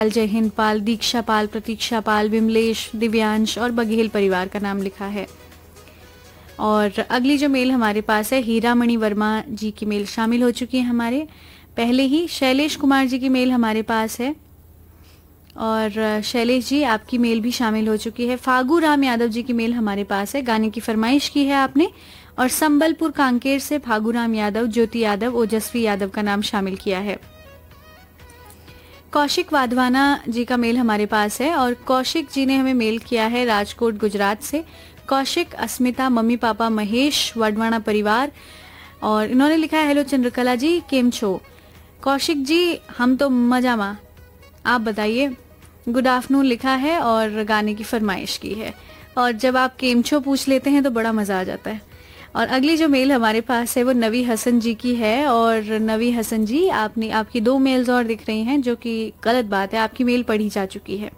जय हिंद पाल, दीक्षा पाल, प्रतीक्षा पाल, विमलेश, दिव्यांश और बघेल परिवार का नाम लिखा है। और अगली जो मेल हमारे पास है, हीरामणि वर्मा जी की मेल शामिल हो चुकी है हमारे पहले ही। शैलेश कुमार जी की मेल हमारे पास है और शैलेश जी आपकी मेल भी शामिल हो चुकी है। फागू राम यादव जी की मेल हमारे पास है, गाने की फरमाइश की है आपने। और संबलपुर कांकेर से फागू राम यादव, ज्योति यादव, ओजस्वी यादव का नाम शामिल किया है। कौशिक वाधवाना जी का मेल हमारे पास है और कौशिक जी ने हमें मेल किया है राजकोट गुजरात से। कौशिक, अस्मिता, मम्मी पापा, महेश, वडवाणा परिवार, और इन्होंने लिखा है हेलो चंद्रकला जी, केम छो। कौशिक जी हम तो मजामा, आप बताइए। गुड आफ्टरनून लिखा है और गाने की फरमाइश की है। और जब आप केम छो पूछ लेते हैं तो बड़ा मजा आ जाता है। और अगली जो मेल हमारे पास है वो नवी हसन जी की है। और नवी हसन जी आपकी 2 मेल्स और दिख रही हैं, जो कि गलत बात है, आपकी मेल पढ़ी जा चुकी है।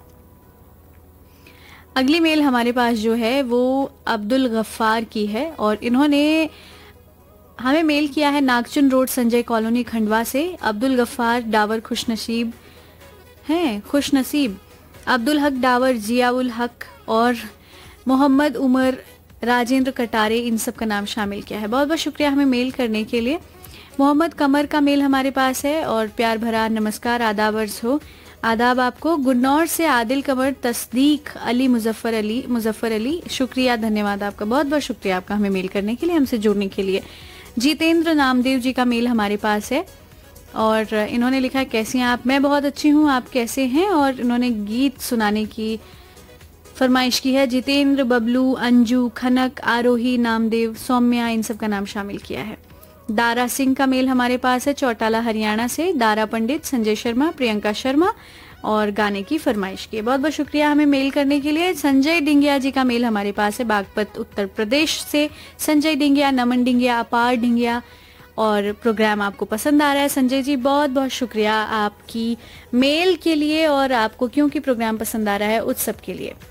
अगली मेल हमारे पास जो है वो अब्दुल गफ्फार की है और इन्होंने हमें मेल किया है नागचुन रोड, संजय कॉलोनी, खंडवा से। अब्दुल गफ्फार डावर खुशनसीब हैं, खुशनसीब अब्दुल हक डावर, जियाउल हक और मोहम्मद उमर, राजेंद्र कटारे, इन सब का नाम शामिल किया है। बहुत बहुत शुक्रिया हमें मेल करने के लिए। मोहम्मद कमर का मेल हमारे पास है और प्यार भरा नमस्कार, आदाब अर्ज हो। आदाब आपको। गुन्नौर से आदिल कमर, तस्दीक अली, मुजफ्फर अली, शुक्रिया, धन्यवाद आपका, बहुत बहुत शुक्रिया आपका हमें मेल करने के लिए, हमसे जुड़ने के लिए। जितेंद्र नामदेव जी का मेल हमारे पास है और इन्होंने लिखा है कैसी हैं आप। मैं बहुत अच्छी हूँ, आप कैसे हैं। और इन्होंने गीत सुनाने की फरमाइश की है। जितेंद्र, बबलू, अंजू, खनक, आरोही, नामदेव, सौम्या, इन सब का नाम शामिल किया है। दारा सिंह का मेल हमारे पास है चौटाला हरियाणा से। दारा पंडित, संजय शर्मा, प्रियंका शर्मा, और गाने की फरमाइश की है। बहुत बहुत शुक्रिया हमें मेल करने के लिए। संजय डिंगिया जी का मेल हमारे पास है बागपत उत्तर प्रदेश से। संजय डिंगिया, नमन डिंगिया, अपार डिंगिया, और प्रोग्राम आपको पसंद आ रहा है संजय जी, बहुत बहुत शुक्रिया आपकी मेल के लिए और आपको क्योंकि प्रोग्राम पसंद आ रहा है उस सब के लिए।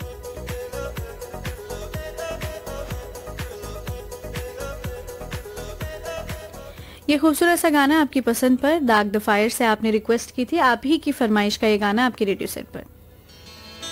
ये खूबसूरत सा गाना आपकी पसंद पर, दाग द फायर से आपने रिक्वेस्ट की थी, आप ही की फरमाइश का ये गाना आपके रेडियो सेट पर।